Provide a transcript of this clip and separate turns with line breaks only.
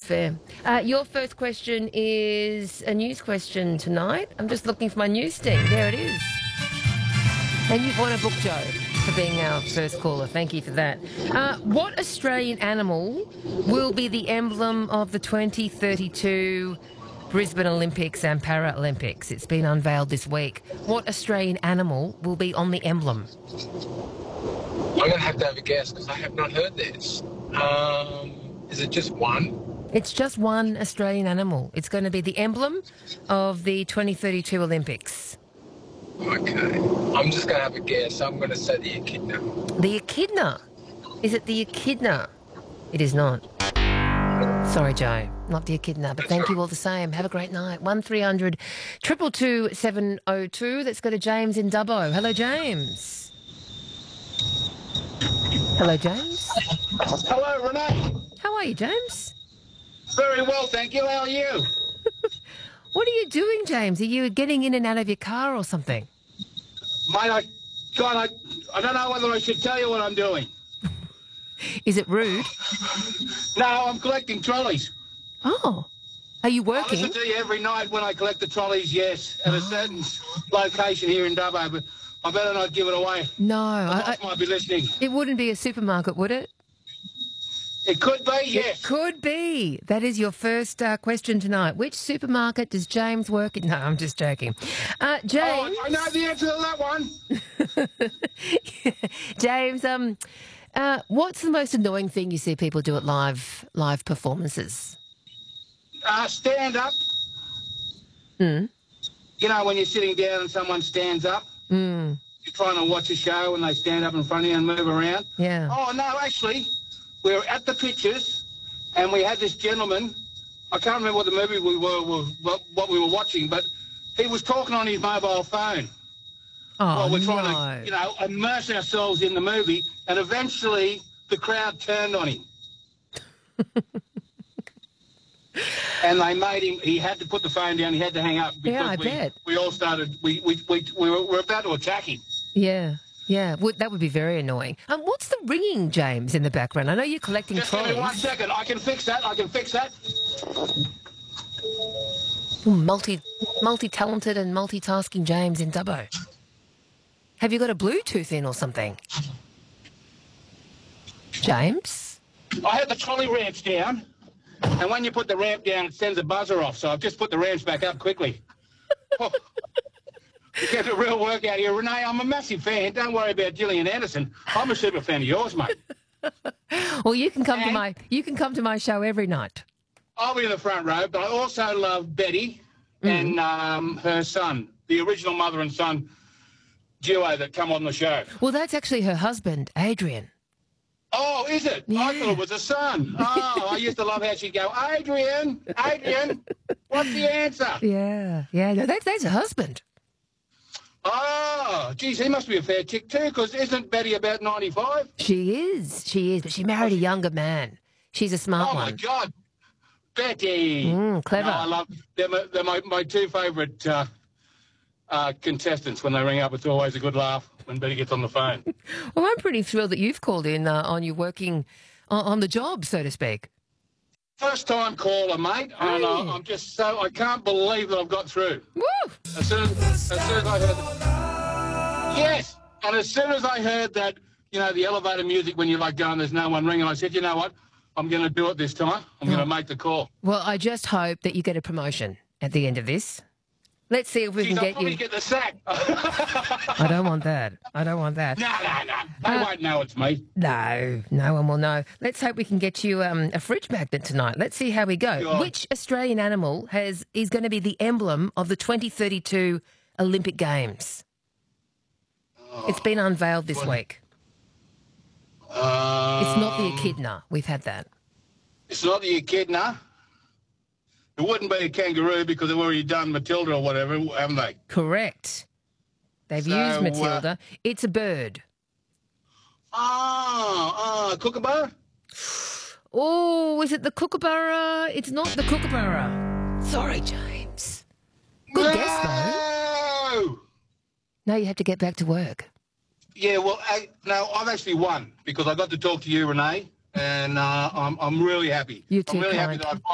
fair. Your first question is a news question tonight. I'm just looking for my news sting. There it is. And you've won a book, Joe, for being our first caller. Thank you for that. What Australian animal will be the emblem of the 2032 Brisbane Olympics and Paralympics? It's been unveiled this week. What Australian animal will be on the emblem?
I'm going to have a guess because I have not heard this. Is it just one?
It's just one Australian animal. It's going to be the emblem of the 2032 Olympics.
Okay. I'm just going to have a guess. I'm going to say the echidna.
The echidna? Is it the echidna? It is not. Sorry, Joe. Not the echidna, but thank you all the same. Have a great night. 1300 222 702. Let's go to James in Dubbo. Hello, James. Hello, James.
Hello, Renee.
How are you, James?
Very well, thank you. How are you?
What are you doing, James? Are you getting in and out of your car or something?
Mate, I don't know whether I should tell you what I'm doing.
Is it rude?
No, I'm collecting trolleys.
Oh. Are you
I
working?
listen to you every night when I collect the trolleys, yes, at a certain location here in Dubbo, but I better not give it away.
No.
The boss might be listening.
It wouldn't be a supermarket, would it?
It could be, yes.
It could be. That is your first question tonight. Which supermarket does James work in? No, I'm just joking. James.
Oh, I know the answer to that one.
James, what's the most annoying thing you see people do at live performances?
Stand up.
Mm.
You know, when you're sitting down and someone stands up.
Mm.
You're trying to watch a show and they stand up in front of you and move around.
Yeah.
Oh, no, actually, we were at the pictures and we had this gentleman. I can't remember what the movie what we were watching, but he was talking on his mobile phone.
Oh,
while we're trying to, immerse ourselves in the movie, and eventually the crowd turned on him. And they made him, he had to put the phone down, he had to hang up because
bet.
we all started, we were about to attack him.
Yeah. Yeah, that would be very annoying. What's the ringing, James, in the background? I know you're collecting
Just
trolleys.
give me 1 second. I can fix that.
Multi-talented and multitasking James in Dubbo. Have you got a Bluetooth in or something? James?
I had the trolley ramps down, and when you put the ramp down, it sends a buzzer off, so I've just put the ramps back up quickly. Oh. You get a real workout here. Renee, I'm a massive fan. Don't worry about Gillian Anderson. I'm a super fan of yours, mate.
Well, you can come to my show every night.
I'll be in the front row, but I also love Betty and her son, the original mother and son duo that come on the show.
Well, that's actually her husband, Adrian.
Oh, is it?
Yeah.
I thought it was a son. Oh, I used to love how she'd go, Adrian, what's the answer?
Yeah. No, that's her husband.
Oh, geez, he must be a fair chick too, because isn't Betty about 95?
She is, but she married a younger man. She's a smart one.
Oh, my God. Betty.
Clever.
No, I love they're my two favourite contestants when they ring up. It's always a good laugh when Betty gets on the phone.
Well, I'm pretty thrilled that you've called in on you working on the job, so to speak.
First time caller, mate, and I'm just I can't believe that I've got through.
Woo!
As soon as I heard yes, and as soon as I heard that, the elevator music when you're going, there's no one ringing, I said, you know what, I'm going to do it this time. I'm going to make the call.
Well, I just hope that you get a promotion at the end of this. Let's see if we can get you.
Get the sack.
I don't want that. No.
They won't know it's me.
No one will know. Let's hope we can get you a fridge magnet tonight. Let's see how we go.
God.
Which Australian animal is going to be the emblem of the 2032 Olympic Games? It's been unveiled this week. It's not the echidna. We've had that.
It's not the echidna. It wouldn't be a kangaroo because they've already done Matilda or whatever, haven't they?
Correct. They've used Matilda. It's a bird.
Kookaburra?
Oh, is it the kookaburra? It's not the kookaburra. Sorry, James. Good guess, though. Now you have to get back to work.
Yeah, well, I've actually won because I got to talk to you, Renee, and I'm really happy.
You're too
I'm really
kind.
happy that I've